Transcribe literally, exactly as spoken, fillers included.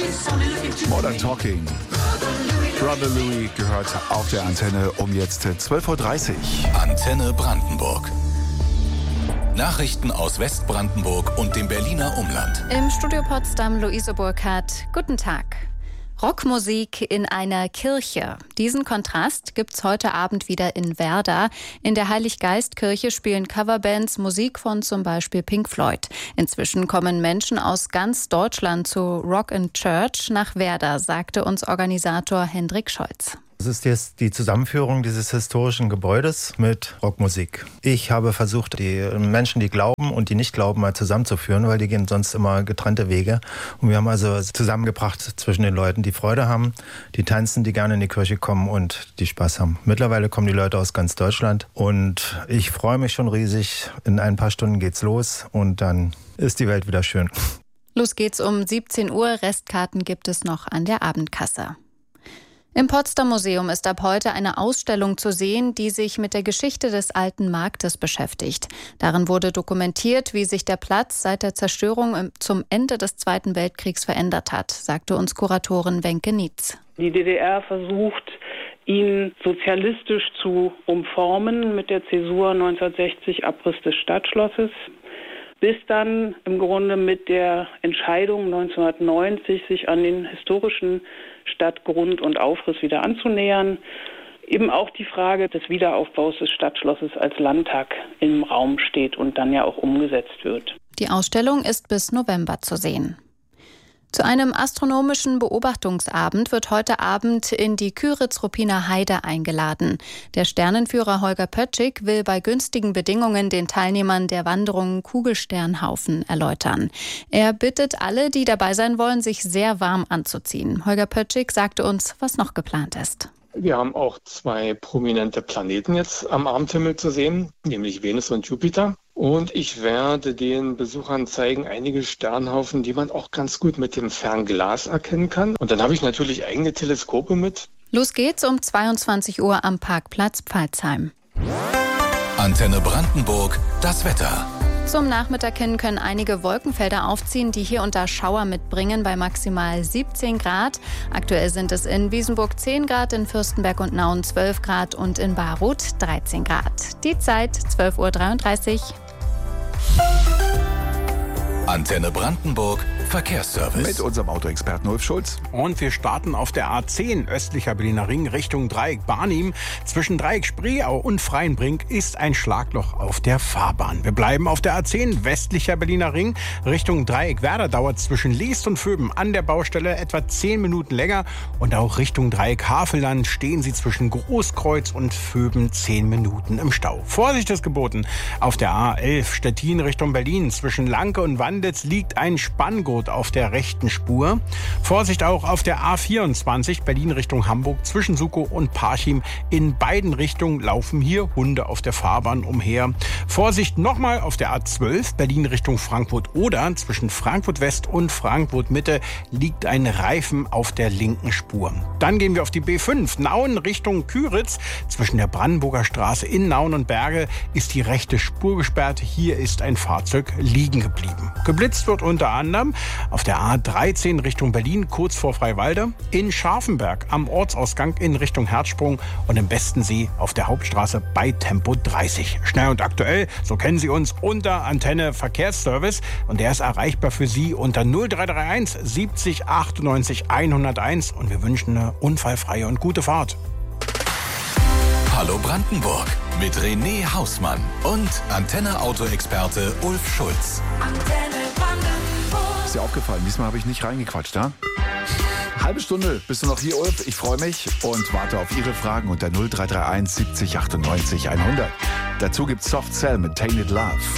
Modern Talking. Brother Louis gehört auf der Antenne um jetzt zwölf Uhr dreißig. Antenne Brandenburg. Nachrichten aus Westbrandenburg und dem Berliner Umland. Im Studio Potsdam Luise Burkhardt. Guten Tag. Rockmusik in einer Kirche. Diesen Kontrast gibt's heute Abend wieder in Werder. In der Heiliggeistkirche spielen Coverbands Musik von zum Beispiel Pink Floyd. Inzwischen kommen Menschen aus ganz Deutschland zu Rock in Church nach Werder, sagte uns Organisator Hendrik Scholz. Das ist jetzt die Zusammenführung dieses historischen Gebäudes mit Rockmusik. Ich habe versucht, die Menschen, die glauben und die nicht glauben, mal zusammenzuführen, weil die gehen sonst immer getrennte Wege. Und wir haben also zusammengebracht zwischen den Leuten, die Freude haben, die tanzen, die gerne in die Kirche kommen und die Spaß haben. Mittlerweile kommen die Leute aus ganz Deutschland und ich freue mich schon riesig. In ein paar Stunden geht's los und dann ist die Welt wieder schön. Los geht's um siebzehn Uhr. Restkarten gibt es noch an der Abendkasse. Im Potsdam Museum ist ab heute eine Ausstellung zu sehen, die sich mit der Geschichte des alten Marktes beschäftigt. Darin wurde dokumentiert, wie sich der Platz seit der Zerstörung zum Ende des Zweiten Weltkriegs verändert hat, sagte uns Kuratorin Wenke Nietz. Die D D R versucht, ihn sozialistisch zu umformen mit der Zäsur neunzehnhundertsechzig, Abriss des Stadtschlosses. Bis dann im Grunde mit der Entscheidung neunzehnhundertneunzig, sich an den historischen Stadtgrund und Aufriss wieder anzunähern, eben auch die Frage des Wiederaufbaus des Stadtschlosses als Landtag im Raum steht und dann ja auch umgesetzt wird. Die Ausstellung ist bis November zu sehen. Zu einem astronomischen Beobachtungsabend wird heute Abend in die Küritz-Ruppiner Heide eingeladen. Der Sternenführer Holger Pötschig will bei günstigen Bedingungen den Teilnehmern der Wanderung Kugelsternhaufen erläutern. Er bittet alle, die dabei sein wollen, sich sehr warm anzuziehen. Holger Pötschig sagte uns, was noch geplant ist. Wir haben auch zwei prominente Planeten jetzt am Abendhimmel zu sehen, nämlich Venus und Jupiter. Und ich werde den Besuchern zeigen, einige Sternhaufen, die man auch ganz gut mit dem Fernglas erkennen kann. Und dann habe ich natürlich eigene Teleskope mit. Los geht's um zweiundzwanzig Uhr am Parkplatz Pfalzheim. Antenne Brandenburg, das Wetter. Zum Nachmittag hin können einige Wolkenfelder aufziehen, die hier und da Schauer mitbringen bei maximal siebzehn Grad. Aktuell sind es in Wiesenburg zehn Grad, in Fürstenberg und Nauen zwölf Grad und in Baruth dreizehn Grad. Die Zeit zwölf Uhr dreiunddreißig. Antenne Brandenburg, Verkehrsservice. Mit unserem Autoexperten Ulf Schulz. Und wir starten auf der A zehn, östlicher Berliner Ring, Richtung Dreieck Barnim. Zwischen Dreieck Spreeau und Freienbrink ist ein Schlagloch auf der Fahrbahn. Wir bleiben auf der A zehn, westlicher Berliner Ring, Richtung Dreieck Werder dauert zwischen Liest und Vöben an der Baustelle etwa zehn Minuten länger. Und auch Richtung Dreieck Havelland stehen Sie zwischen Großkreuz und Vöben zehn Minuten im Stau. Vorsicht ist geboten. Auf der A elf, Stettin Richtung Berlin, zwischen Lanke und Wandlitz liegt ein Spanngurt auf der rechten Spur. Vorsicht auch auf der A vierundzwanzig, Berlin Richtung Hamburg, zwischen Sukow und Parchim. In beiden Richtungen laufen hier Hunde auf der Fahrbahn umher. Vorsicht nochmal auf der A zwölf, Berlin Richtung Frankfurt-Oder, zwischen Frankfurt West und Frankfurt Mitte liegt ein Reifen auf der linken Spur. Dann gehen wir auf die B fünf, Nauen Richtung Küritz. Zwischen der Brandenburger Straße in Nauen und Berge ist die rechte Spur gesperrt. Hier ist ein Fahrzeug liegen geblieben. Geblitzt wird unter anderem auf der A dreizehn Richtung Berlin, kurz vor Freiwalde, in Scharfenberg am Ortsausgang in Richtung Herzsprung und im Bestensee auf der Hauptstraße bei Tempo dreißig. Schnell und aktuell, so kennen Sie uns unter Antenne Verkehrsservice und der ist erreichbar für Sie unter null drei drei eins siebzig achtundneunzig hunderteins und wir wünschen eine unfallfreie und gute Fahrt. Hallo Brandenburg mit René Hausmann und Antenne-Auto-Experte Ulf Schulz. Antenne Brandenburg. Ist dir aufgefallen, diesmal habe ich nicht reingequatscht, ja? Halbe Stunde bist du noch hier, Ulf. Ich freue mich und warte auf Ihre Fragen unter null drei drei eins siebzig achtundneunzig hundert. Dazu gibt's Soft Cell mit Tainted Love.